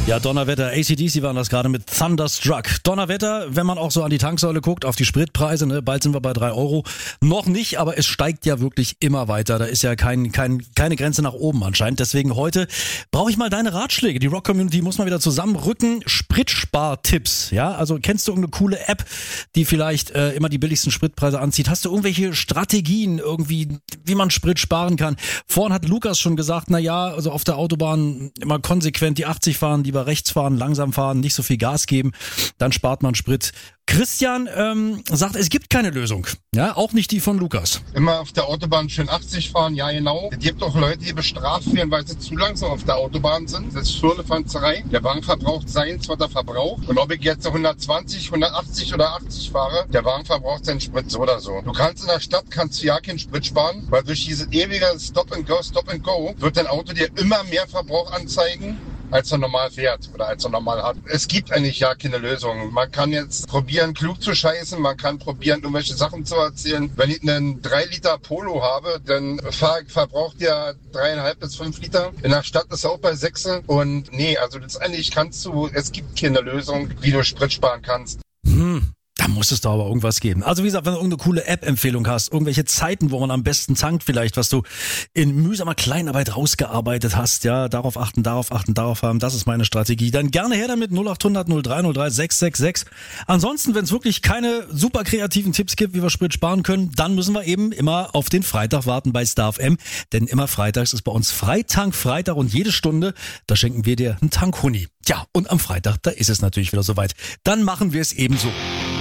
Ja, Donnerwetter, AC/DC waren das gerade mit Thunderstruck. Donnerwetter, wenn man auch so an die Tanksäule guckt, auf die Spritpreise, ne, bald sind wir bei 3 Euro. Noch nicht, aber es steigt ja wirklich immer weiter. Da ist ja keine Grenze nach oben anscheinend. Deswegen heute brauche ich mal deine Ratschläge. Die Rock-Community muss mal wieder zusammenrücken. Spritspartipps, ja? Also kennst du irgendeine coole App, die vielleicht immer die billigsten Spritpreise anzieht? Hast du irgendwelche Strategien irgendwie, wie man Sprit sparen kann? Vorhin hat Lukas schon gesagt, na ja, also auf der Autobahn immer konsequent die 80 fahren, lieber rechts fahren, langsam fahren, nicht so viel Gas geben, dann spart man Sprit. Christian sagt, es gibt keine Lösung. Ja, auch nicht die von Lukas. Immer auf der Autobahn schön 80 fahren, ja genau. Es gibt auch Leute, die bestraft werden, weil sie zu langsam auf der Autobahn sind. Das ist Firlefanzerei. Der Wagen verbraucht seins, was er verbraucht. Und ob ich jetzt 120, 180 oder 80 fahre, der Wagen verbraucht seinen Sprit so oder so. Du kannst in der Stadt ja keinen Sprit sparen, weil durch dieses ewige Stop and Go wird dein Auto dir immer mehr Verbrauch anzeigen, als er normal fährt oder als er normal hat. Es gibt eigentlich ja keine Lösung. Man kann jetzt probieren, klug zu scheißen, man kann probieren, irgendwelche Sachen zu erzählen. Wenn ich einen 3 Liter Polo habe, dann verbraucht der 3,5 bis 5 Liter. In der Stadt ist er auch bei 6. Und nee, also das eigentlich es gibt keine Lösung, wie du Sprit sparen kannst. Da muss es doch aber irgendwas geben. Also wie gesagt, wenn du irgendeine coole App-Empfehlung hast, irgendwelche Zeiten, wo man am besten tankt vielleicht, was du in mühsamer Kleinarbeit rausgearbeitet hast, ja, darauf achten, darauf haben, das ist meine Strategie. Dann gerne her damit, 0800 0303 666. Ansonsten, wenn es wirklich keine super kreativen Tipps gibt, wie wir Sprit sparen können, dann müssen wir eben immer auf den Freitag warten bei Star FM, denn immer freitags ist bei uns Freitag und jede Stunde, da schenken wir dir einen Tank Huni. Ja, und am Freitag, da ist es natürlich wieder soweit. Dann machen wir es ebenso.